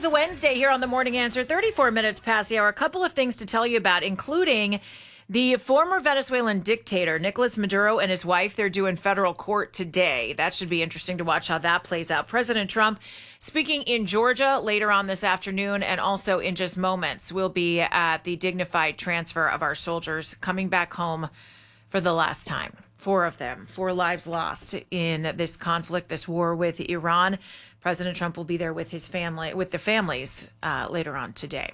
a Wednesday here on The Morning Answer, 34 minutes past the hour. A couple of things to tell you about, including the former Venezuelan dictator, Nicolas Maduro, and his wife. They're due in federal court today. That should be interesting to watch how that plays out. President Trump speaking in Georgia later on this afternoon, and also in just moments, we'll be at the dignified transfer of our soldiers coming back home for the last time. 4 of them, 4 lives lost in this conflict, this war with Iran. President Trump will be there with his family, with the families later on today.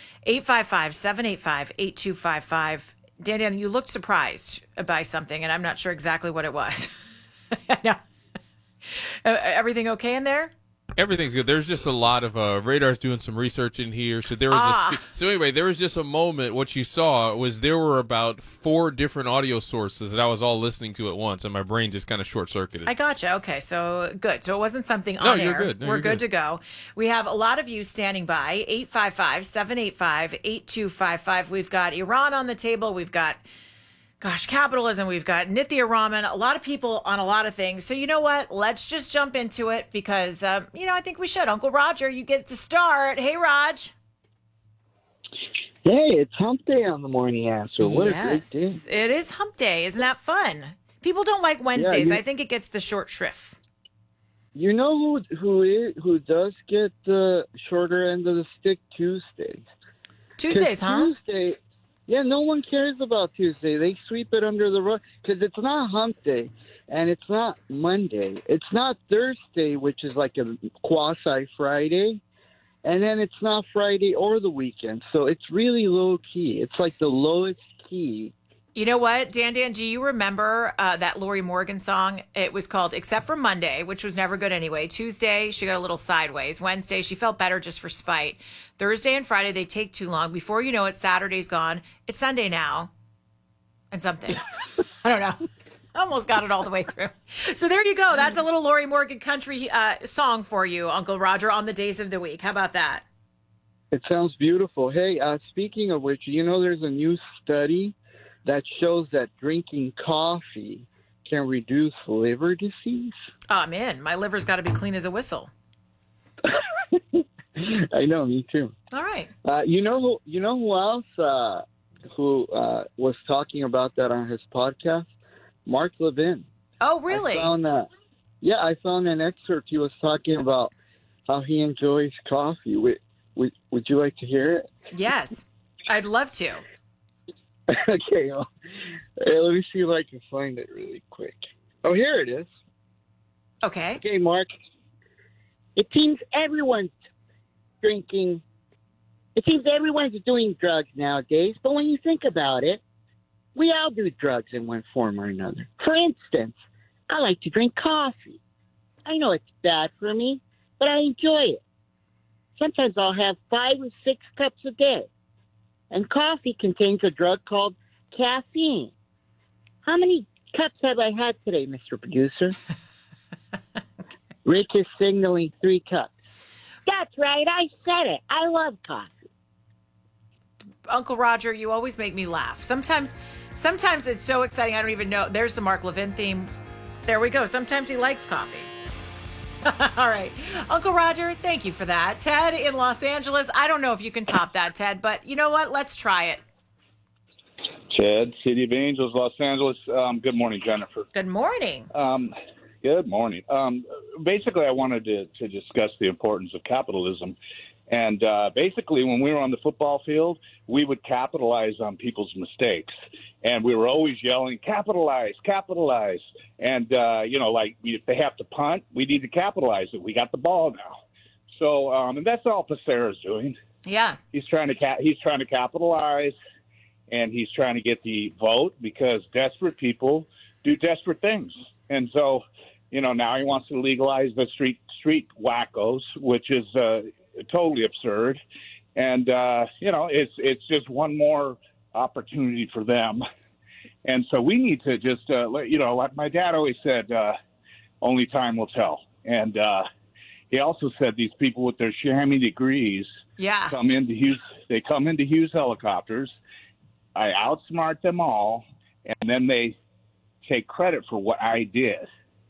855-785-8255. Dan, you looked surprised by something, and I'm not sure exactly what it was. No. Everything okay in there? Everything's good. There's just a lot of Radar's doing some research in here. So there was so anyway, there was just a moment. What you saw was there were about 4 different audio sources that I was all listening to at once, and my brain just kind of short circuited. I gotcha. Okay, so good. So it wasn't something on No, air. you're good. No, We're you're good to go. We have a lot of you standing by. 855-785-8255. We've got Iran on the table. We've got capitalism. We've got Nithya Raman, a lot of people on a lot of things. So you know what? Let's just jump into it because, I think we should. Uncle Roger, you get to start. Hey, Raj. Hey, it's Hump Day on The Morning Answer. What a great day. It is Hump Day. Isn't that fun? People don't like Wednesdays. Yeah, I think it gets the short shrift. You know who does get the shorter end of the stick? Tuesdays. Tuesdays, huh? Tuesday, yeah, no one cares about Tuesday. They sweep it under the rug because it's not Hump Day, and it's not Monday. It's not Thursday, which is like a quasi-Friday, and then it's not Friday or the weekend. So it's really low-key. It's like the lowest key. You know what, Dan, do you remember that Lori Morgan song? It was called Except for Monday, which was never good anyway. Tuesday, she got a little sideways. Wednesday, she felt better just for spite. Thursday and Friday, they take too long. Before you know it, Saturday's gone. It's Sunday now. And something. I don't know. Almost got it all the way through. So there you go. That's a little Lori Morgan country song for you, Uncle Roger, on the days of the week. How about that? It sounds beautiful. Hey, speaking of which, there's a new study that shows that drinking coffee can reduce liver disease. Oh, I'm in. My liver's got to be clean as a whistle. I know, me too. All right. You know who else who was talking about that on his podcast? Mark Levin. Oh, really? I found an excerpt. He was talking about how he enjoys coffee. Would you like to hear it? Yes, I'd love to. Okay, well, let me see if I can find it really quick. Oh, here it is. Okay. Okay, Mark. It seems everyone's drinking. It seems everyone's doing drugs nowadays, but when you think about it, we all do drugs in one form or another. For instance, I like to drink coffee. I know it's bad for me, but I enjoy it. Sometimes I'll have 5 or 6 cups a day. And coffee contains a drug called caffeine. How many cups have I had today, Mr. Producer? Rick is signaling 3 cups. That's right. I said it. I love coffee. Uncle Roger, you always make me laugh. Sometimes it's so exciting I don't even know. There's the Mark Levin theme. There we go. Sometimes he likes coffee. All right. Uncle Roger, thank you for that. Ted in Los Angeles. I don't know if you can top that, Ted, but you know what? Let's try it. Ted, City of Angels, Los Angeles. Good morning, Jennifer. Good morning. Good morning. Basically, I wanted to discuss the importance of capitalism. And basically, when we were on the football field, we would capitalize on people's mistakes. And we were always yelling, capitalize, capitalize. And, like if they have to punt, we need to capitalize it. We got the ball now. So, and that's all Pacera's doing. Yeah. He's trying to capitalize, and he's trying to get the vote because desperate people do desperate things. And so, now he wants to legalize the street wackos, which is totally absurd. And, it's just one more opportunity for them. And so we need to just, like my dad always said, only time will tell. And he also said these people with their chamois degrees come into Hughes helicopters. I outsmart them all, and then they take credit for what I did.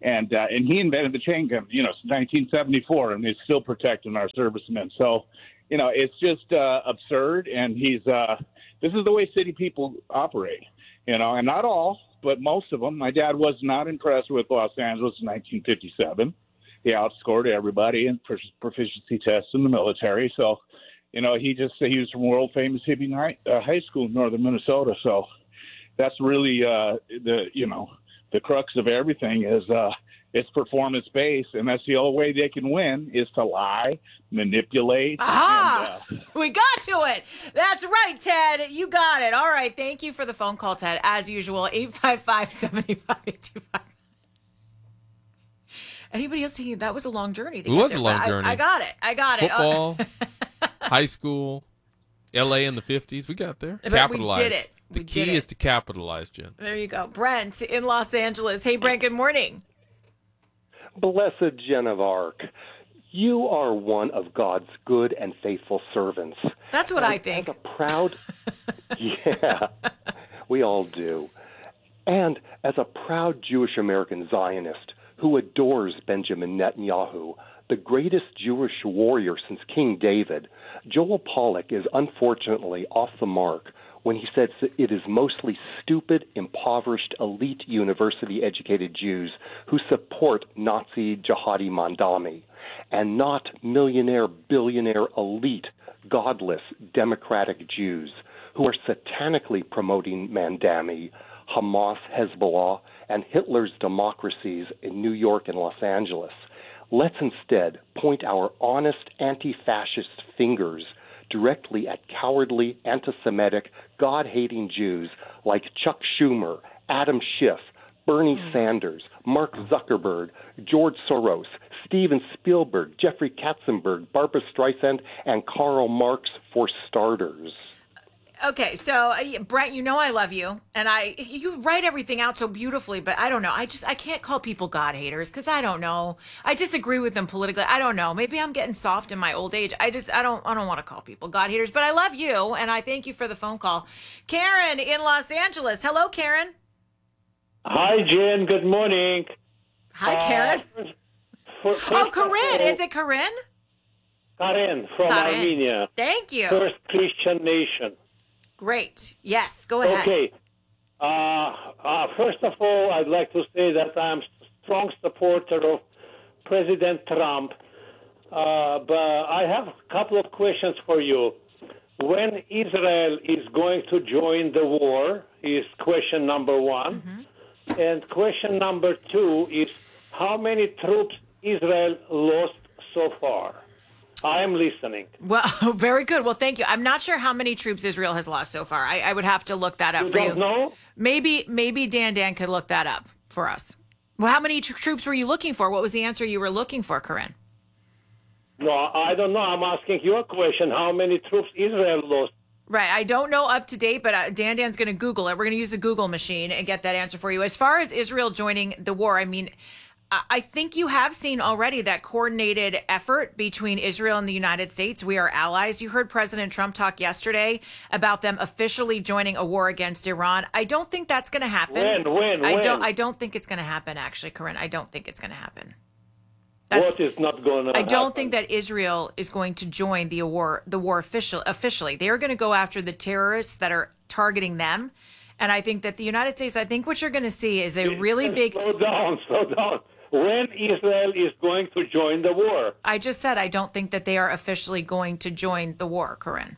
and he invented the chain gun, since 1974, and he's still protecting our servicemen. So, it's just absurd, and this is the way city people operate, and not all, but most of them. My dad was not impressed with Los Angeles in 1957. He outscored everybody in proficiency tests in the military. So, he was from world famous Hibbing High School in northern Minnesota. So that's really the crux of everything is it's performance based, and that's the only way they can win is to lie, manipulate. Aha! We got to it. That's right, Ted. You got it. All right. Thank you for the phone call, Ted. As usual, 855-7525. Anybody else thinking that was a long journey? It was a long journey. I got it. Football, high school, L.A. in the 50s. We got there. Capitalize. We did it. The key is to capitalize, Jen. There you go. Brent in Los Angeles. Hey, Brent, good morning. Blessed Jen of Arc, you are one of God's good and faithful servants. That's what I think. As a proud, yeah, we all do. And as a proud Jewish American Zionist who adores Benjamin Netanyahu, the greatest Jewish warrior since King David, Joel Pollack is unfortunately off the mark when he says that it is mostly stupid, impoverished, elite university-educated Jews who support Nazi jihadi Mandami, and not millionaire, billionaire, elite, godless, democratic Jews who are satanically promoting Mandami, Hamas, Hezbollah, and Hitler's democracies in New York and Los Angeles. Let's instead point our honest anti-fascist fingers directly at cowardly, anti-Semitic, God-hating Jews like Chuck Schumer, Adam Schiff, Bernie Sanders, Mark Zuckerberg, George Soros, Steven Spielberg, Jeffrey Katzenberg, Barbara Streisand, and Karl Marx, for starters. Okay, so Brent, I love you, and you write everything out so beautifully, but I don't know. I can't call people God haters because I don't know. I disagree with them politically. I don't know. Maybe I'm getting soft in my old age. I don't want to call people God haters, but I love you, and I thank you for the phone call. Karen in Los Angeles. Hello, Karen. Hi, Jen. Good morning. Hi, Karen. Corinne. Is it Corinne? Karen from Armenia. Thank you. First Christian nation. Great. Yes, go ahead. Okay. First of all, I'd like to say that I'm a strong supporter of President Trump. But I have a couple of questions for you. When Israel is going to join the war is question number one. Mm-hmm. And question number two is how many troops Israel lost so far? I am listening. Well, very good. Well, thank you. I'm not sure how many troops Israel has lost so far. I would have to look that up for you. You don't know? Maybe Dan could look that up for us. Well, how many troops were you looking for? What was the answer you were looking for, Corinne? No, I don't know. I'm asking you a question. How many troops Israel lost? Right. I don't know up to date, but Dan's going to Google it. We're going to use the Google machine and get that answer for you. As far as Israel joining the war, I think you have seen already that coordinated effort between Israel and the United States. We are allies. You heard President Trump talk yesterday about them officially joining a war against Iran. I don't think that's going to happen. When? I don't think it's going to happen, actually, Corinne. I don't think it's going to happen. What is not going to happen? I don't think that Israel is going to join the war officially. They are going to go after the terrorists that are targeting them. And I think that the United States, what you're going to see is a really big... Slow down. When Israel is going to join the war? I just said I don't think that they are officially going to join the war, Corinne.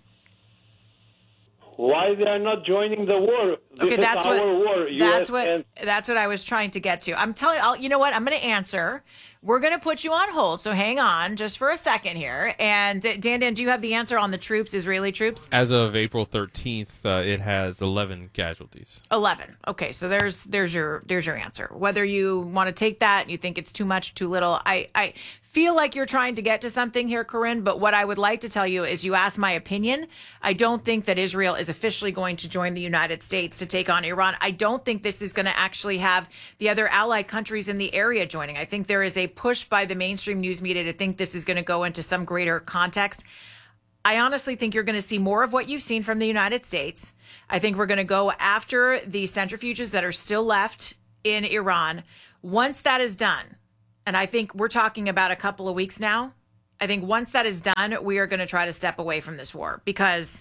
Why they are not joining the war? Okay, that's what I was trying to get to. I'm telling you know what? I'm going to answer. We're going to put you on hold, so hang on just for a second here. And Dan, do you have the answer on the troops, Israeli troops? As of April 13th, it has 11 casualties. 11. Okay, so there's your answer. Whether you want to take that and you think it's too much, too little, I feel like you're trying to get to something here, Corinne, but what I would like to tell you is you asked my opinion. I don't think that Israel is officially going to join the United States to take on Iran. I don't think this is going to actually have the other allied countries in the area joining. I think there is a push by the mainstream news media to think this is going to go into some greater context. I honestly think you're going to see more of what you've seen from the United States. I think we're going to go after the centrifuges that are still left in Iran. Once that is done, and I think we're talking about a couple of weeks now, I think once that is done, we are going to try to step away from this war because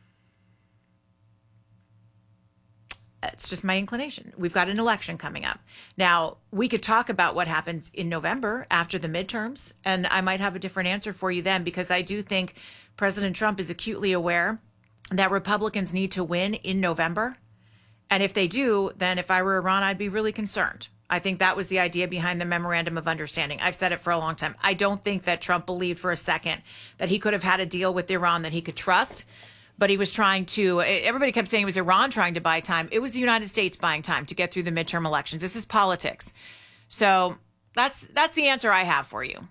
it's just my inclination. We've got an election coming up. Now, we could talk about what happens in November after the midterms, and I might have a different answer for you then, because I do think President Trump is acutely aware that Republicans need to win in November. And if they do, then if I were Iran, I'd be really concerned. I think that was the idea behind the Memorandum of Understanding. I've said it for a long time. I don't think that Trump believed for a second that he could have had a deal with Iran that he could trust. But he was trying to, everybody kept saying it was Iran trying to buy time. It was the United States buying time to get through the midterm elections. This is politics. So that's the answer I have for you.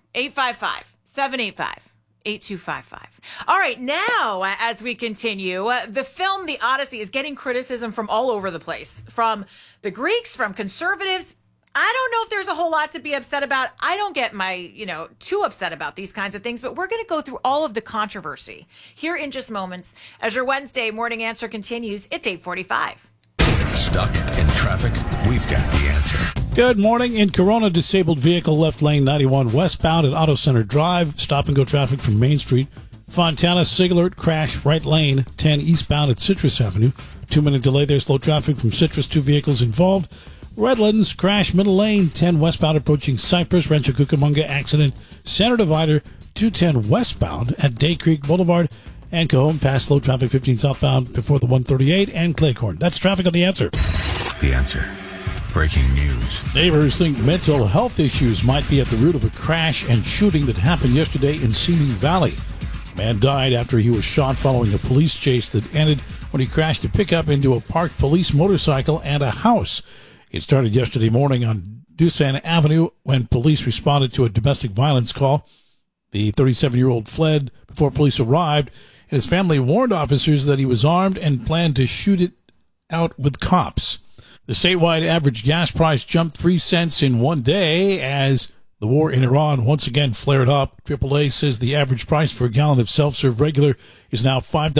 855-785-8255. All right, now, as we continue, the film The Odyssey is getting criticism from all over the place, from the Greeks, from conservatives. I don't know if there's a whole lot to be upset about. I don't get too upset about these kinds of things, but we're going to go through all of the controversy here in just moments as your Wednesday morning answer continues. It's 8:45. Stuck in traffic? We've got the answer. Good morning. In Corona, disabled vehicle left lane 91 westbound at Auto Center Drive. Stop and go traffic from Main Street. Fontana, Siglert, crash, right lane 10 eastbound at Citrus Avenue. 2-minute delay there, slow traffic from Citrus, 2 vehicles involved. Redlands, crash, middle lane, 10 westbound approaching Cypress, Rancho Cucamonga, accident, center divider, 210 westbound at Day Creek Boulevard, and Cajon, past slow traffic, 15 southbound before the 138, and Claycorn. That's traffic on The Answer. The Answer. Breaking news. Neighbors think mental health issues might be at the root of a crash and shooting that happened yesterday in Simi Valley. A man died after he was shot following a police chase that ended when he crashed a pickup into a parked police motorcycle and a house. It started yesterday morning on Dusan Avenue when police responded to a domestic violence call. The 37-year-old fled before police arrived, and his family warned officers that he was armed and planned to shoot it out with cops. The statewide average gas price jumped 3 cents in one day as the war in Iran once again flared up. AAA says the average price for a gallon of self-serve regular is now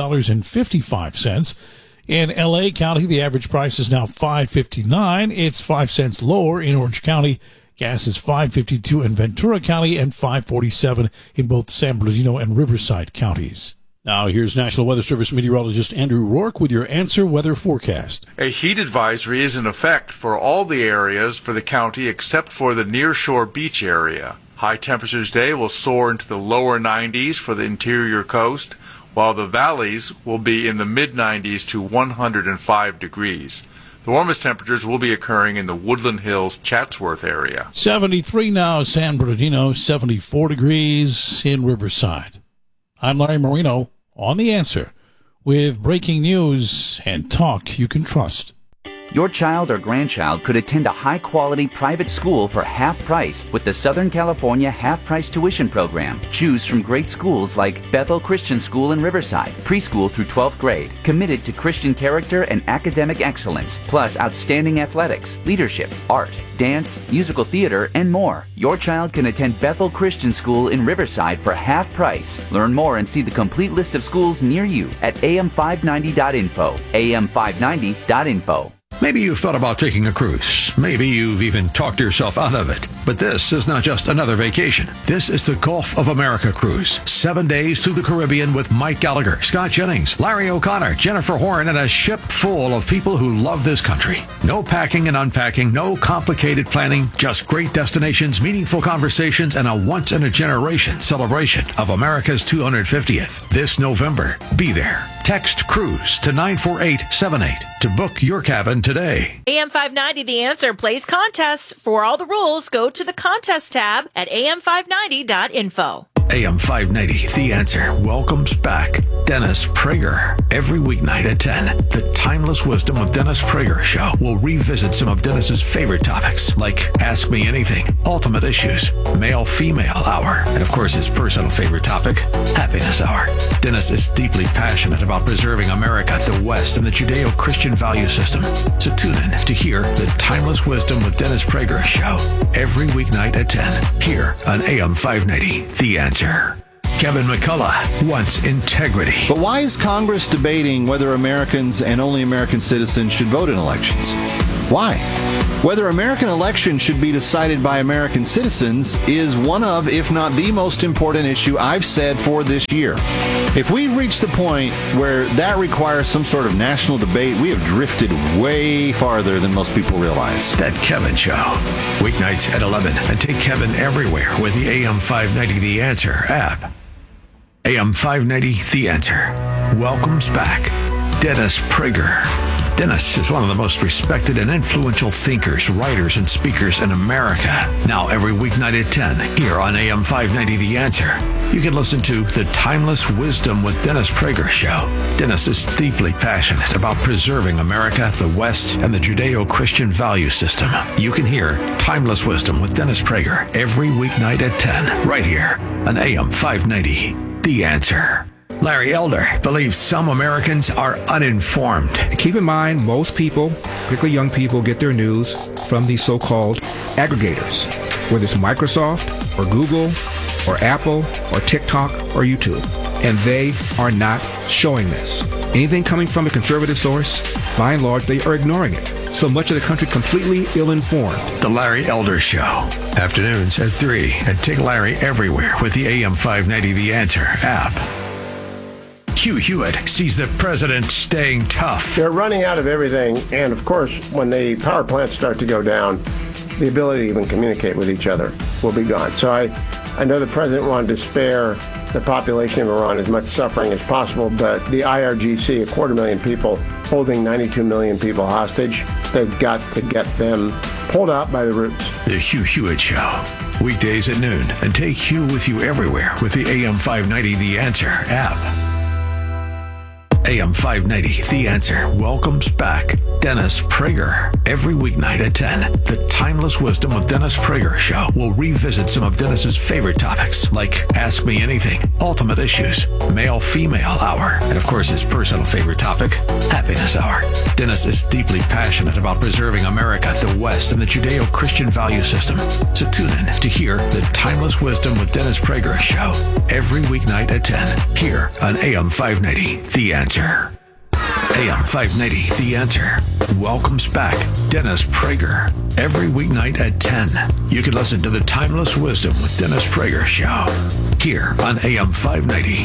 $5.55. In L.A. County, the average price is now $5.59. It's 5 cents lower in Orange County. Gas is $5.52 in Ventura County and $5.47 in both San Bernardino and Riverside counties. Now, here's National Weather Service meteorologist Andrew Rourke with your Answer Weather forecast. A heat advisory is in effect for all the areas for the county except for the nearshore beach area. High temperatures today will soar into the lower 90s for the interior coast, while the valleys will be in the mid-90s to 105 degrees. The warmest temperatures will be occurring in the Woodland Hills, Chatsworth area. 73 now, San Bernardino, 74 degrees in Riverside. I'm Larry Marino on The Answer with breaking news and talk you can trust. Your child or grandchild could attend a high-quality private school for half price with the Southern California half-price tuition program. Choose from great schools like Bethel Christian School in Riverside, preschool through 12th grade, committed to Christian character and academic excellence, plus outstanding athletics, leadership, art, dance, musical theater, and more. Your child can attend Bethel Christian School in Riverside for half price. Learn more and see the complete list of schools near you at am590.info. am590.info. Maybe you've thought about taking a cruise. Maybe you've even talked yourself out of it. But this is not just another vacation. This is the Gulf of America cruise. 7 days through the Caribbean with Mike Gallagher, Scott Jennings, Larry O'Connor, Jennifer Horn, and a ship full of people who love this country. No packing and unpacking, no complicated planning, just great destinations, meaningful conversations, and a once-in-a-generation celebration of America's 250th. This November, be there. Text CRUISE to 94878 to book your cabin today. AM 590, The Answer, plays contest. For all the rules, go to the contest tab at am590.info. AM 590, The Answer, welcomes back Dennis Prager. Every weeknight at 10, the Timeless Wisdom of Dennis Prager show will revisit some of Dennis's favorite topics, like Ask Me Anything, Ultimate Issues, Male-Female Hour, and of course his personal favorite topic, Happiness Hour. Dennis is deeply passionate about preserving America, the West, and the Judeo-Christian value system. So tune in to hear the Timeless Wisdom with Dennis Prager show every weeknight at 10 here on AM 590, The Answer. Kevin McCullough wants integrity. But why is Congress debating whether Americans and only American citizens should vote in elections? Why? Whether American elections should be decided by American citizens is one of, if not the most important issue I've said for this year. If we've reached the point where that requires some sort of national debate, we have drifted way farther than most people realize. That Kevin Show. Weeknights at 11. And take Kevin everywhere with the AM 590 The Answer app. AM 590 The Answer welcomes back Dennis Prager. Dennis is one of the most respected and influential thinkers, writers, and speakers in America. Now, every weeknight at 10, here on AM 590 The Answer, you can listen to The Timeless Wisdom with Dennis Prager Show. Dennis is deeply passionate about preserving America, the West, and the Judeo-Christian value system. You can hear Timeless Wisdom with Dennis Prager every weeknight at 10, right here on AM 590 The Answer. Larry Elder believes some Americans are uninformed. Keep in mind, most people, particularly young people, get their news from these so-called aggregators, whether it's Microsoft or Google or Apple or TikTok or YouTube. And they are not showing this. Anything coming from a conservative source, by and large, they are ignoring it. So much of the country completely ill-informed. The Larry Elder Show. Afternoons at 3. And take Larry everywhere with the AM 590 The Answer app. Hugh Hewitt sees the president staying tough. They're running out of everything, and of course, when the power plants start to go down, the ability to even communicate with each other will be gone. So I know the president wanted to spare the population of Iran as much suffering as possible, but the IRGC, 250,000 people, holding 92 million people hostage, they've got to get them pulled out by the roots. The Hugh Hewitt Show. Weekdays at noon, and take Hugh with you everywhere with the AM 590 The Answer app. AM 590 The Answer welcomes back Dennis Prager. Every weeknight at 10, the Timeless Wisdom with Dennis Prager Show will revisit some of Dennis's favorite topics, like Ask Me Anything, Ultimate Issues, Male-Female Hour, and of course his personal favorite topic, Happiness Hour. Dennis is deeply passionate about preserving America, the West, and the Judeo-Christian value system. So tune in to hear the Timeless Wisdom with Dennis Prager Show every weeknight at 10, here on AM 590 The Answer. AM 590 The Answer welcomes back Dennis Prager every weeknight at 10. You can listen to the Timeless Wisdom with Dennis Prager Show here on AM 590